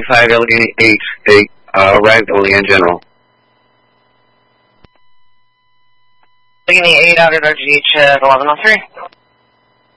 25 LE8, Ragdoll in general. Beginning 8 out at RGH at 1103.